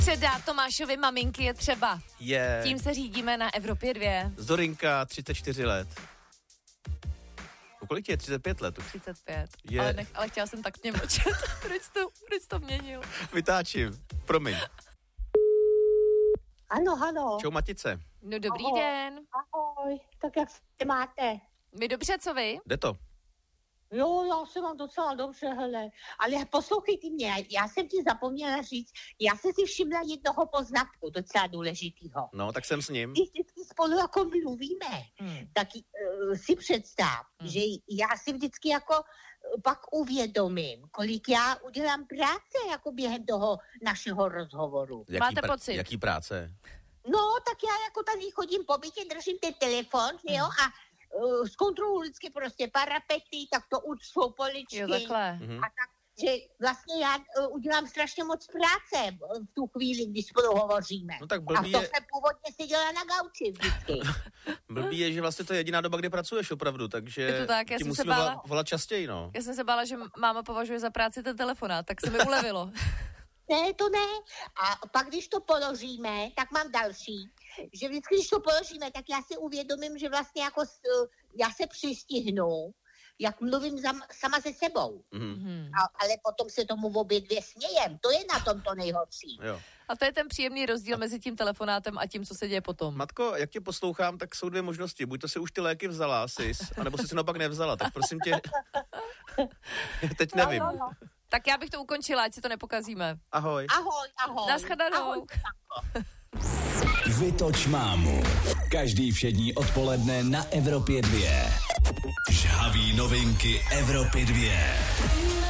Předá Tomášovi maminky je třeba. Tím se řídíme na Evropě 2. Zorinka, 34 let. Kolik je? 35 let? 35. Ale chtěla jsem tak mě mlčet. Proč to měnil? Vytáčím. Promiň. Ano. Čau, Matice. No dobrý den. Ahoj, tak jak se máte? My dobře, co vy? Jde to? Jo, já se mám docela dobře, hele. Ale poslouchejte mě, já jsem ti zapomněla říct, já jsem si všimla jednoho poznatku, docela důležitýho. No, tak jsem s ním. Když vždycky spolu jako mluvíme, tak si představ, že já si vždycky jako pak uvědomím, kolik já udělám práce jako během toho našeho rozhovoru. Máte pocit? Jaký práce? No, tak já jako tady chodím po bytě, držím ten telefon, jo, a zkontroluji vždycky prostě parapety, tak to uctvou poličky. Jo, takhle. A tak, že vlastně já udělám strašně moc práce v tu chvíli, když spolu hovoříme. No tak a to jsem původně seděla na gauči vždycky. Blbý je, že vlastně to je jediná doba, kdy pracuješ opravdu, takže je to tak, ti musíme volat častěji, no. Já jsem se bála, že máma považuje za práci ten telefonát, tak se mi ulevilo. Ne, to ne. A pak, když to položíme, tak mám další. Že vždycky, když to položíme, tak já si uvědomím, že vlastně jako já se přistihnu, jak mluvím sama se sebou. Ale potom se tomu v obě dvě smějem. To je na tom to nejhorší. Jo. A to je ten příjemný rozdíl mezi tím telefonátem a tím, co se děje potom. Matko, jak tě poslouchám, tak jsou dvě možnosti. Buď to si už ty léky vzala, anebo si naopak nevzala. Tak prosím tě, teď nevím. No. Tak já bych to ukončila, ať si to nepokazíme. Ahoj. Ahoj. Naschledanou. Vytoč mámu. Každý všední odpoledne na Evropě 2. Žhavý novinky Evropy 2.